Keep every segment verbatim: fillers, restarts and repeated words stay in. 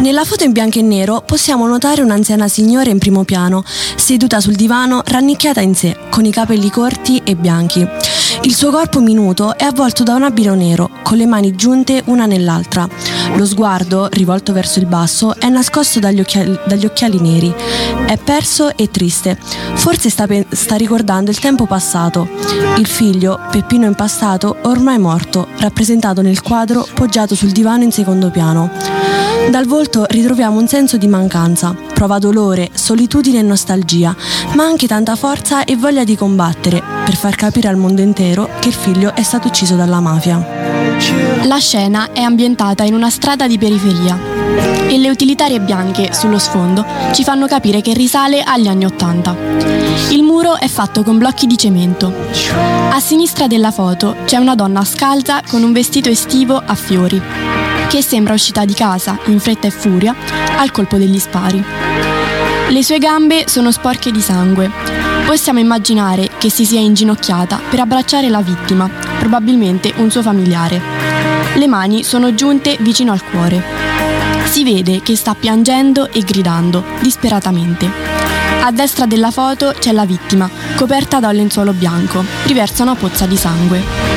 Nella foto in bianco e nero possiamo notare un'anziana signora in primo piano, seduta sul divano rannicchiata in sé, con i capelli corti e bianchi. Il suo corpo minuto è avvolto da un abito nero, con le mani giunte una nell'altra. Lo sguardo, rivolto verso il basso, è nascosto dagli occhiali, dagli occhiali neri. È perso e triste. Forse sta, pe- sta ricordando il tempo passato. Il figlio, Peppino impastato, ormai morto, rappresentato nel quadro poggiato sul divano in secondo piano. Dal volto ritroviamo un senso di mancanza, prova dolore, solitudine e nostalgia, ma anche tanta forza e voglia di combattere per far capire al mondo intero che il figlio è stato ucciso dalla mafia. La scena è ambientata in una strada di periferia e le utilitarie bianche sullo sfondo ci fanno capire che risale agli anni Ottanta. Il muro è fatto con blocchi di cemento. A sinistra della foto c'è una donna scalza con un vestito estivo a fiori, che sembra uscita di casa in fretta e furia al colpo degli spari. Le sue gambe sono sporche di sangue. Possiamo immaginare che si sia inginocchiata per abbracciare la vittima, probabilmente un suo familiare. Le mani sono giunte vicino al cuore. Si vede che sta piangendo e gridando disperatamente. A destra della foto c'è la vittima, coperta da un lenzuolo bianco, riversa una pozza di sangue.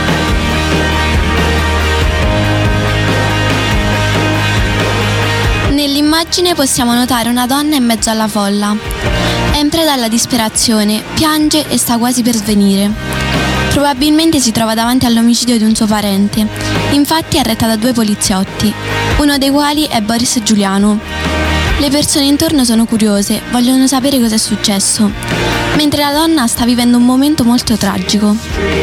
Nell'immagine possiamo notare una donna in mezzo alla folla. È in preda alla disperazione, piange e sta quasi per svenire. Probabilmente si trova davanti all'omicidio di un suo parente. Infatti è retta da due poliziotti, uno dei quali è Boris Giuliano. Le persone intorno sono curiose, vogliono sapere cosa è successo, mentre la donna sta vivendo un momento molto tragico.